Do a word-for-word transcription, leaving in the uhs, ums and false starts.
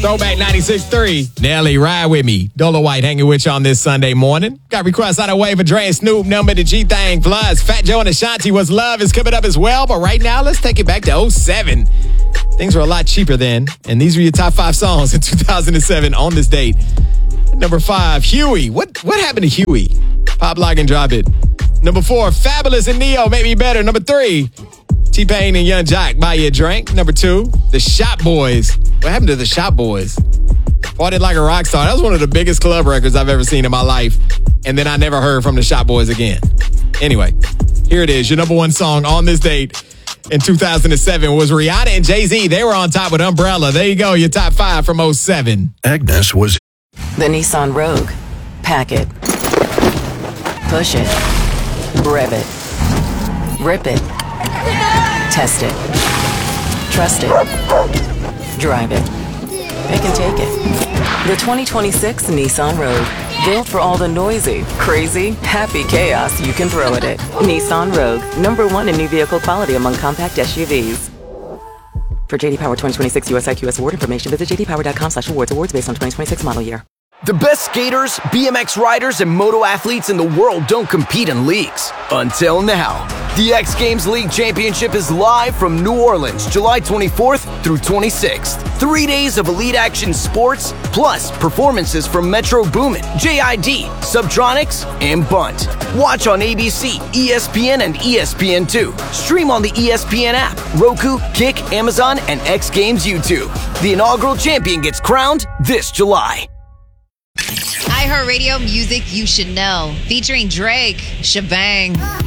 Throwback ninety-six point three. Nelly, ride with me. Dolo White hanging with you on this Sunday morning. Got requests out of Wave of Dre and Snoop, Number the G-Thing Plus. Fat Joe and Ashanti, What's Love is coming up as well. But right now, let's take it back to oh seven. Things were a lot cheaper then. And these were your top five songs in two thousand seven on this date. Number five, Huey. What what happened to Huey? Pop, lock, and drop it. Number four, Fabulous and Neo, Make Me Better. Number three, T-Pain and Young Jock, Buy You a Drink. Number two, The Shop Boys. What happened to The Shop Boys? Partied Like a Rock Star. That was one of the biggest club records I've ever seen in my life. And then I never heard from The Shop Boys again. Anyway, here it is. Your number one song on this date in two thousand seven was Rihanna and Jay-Z. They were on top with Umbrella. There you go, your top five from oh seven. Agnes was... The Nissan Rogue. Pack it. Push it. Rev it. Rip it. Test it. Trust it. Drive it. Pick and take it. The twenty twenty-six Nissan Rogue. Built for all the noisy, crazy, happy chaos you can throw at it. Nissan Rogue. Number one in new vehicle quality among compact S U Vs. For J D Power twenty twenty-six U S I Q S award information, visit j d power dot com slash awards. Awards based on twenty twenty-six model year. The best skaters, B M X riders, and moto athletes in the world don't compete in leagues. Until now. The X Games League Championship is live from New Orleans, July twenty-fourth through twenty-sixth. Three days of elite action sports, plus performances from Metro Boomin, J I D, Subtronics, and Bunt. Watch on A B C, E S P N, and E S P N two. Stream on the E S P N app, Roku, Kick, Amazon, and X Games YouTube. The inaugural champion gets crowned this July. iHeartRadio music you should know. Featuring Drake, Shebang.